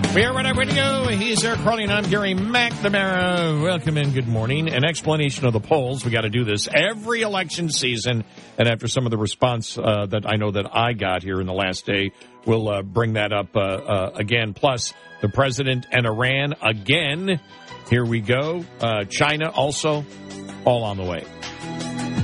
We are right to go. He's Eric Crowley, and I'm Gary McNamara. Welcome in. Good morning. An explanation of the polls. We got to do this every election season. And after some of the response that I know that I got here in the last day, we'll bring that up again. Plus, the president and Iran again. Here we go. China also, all on the way.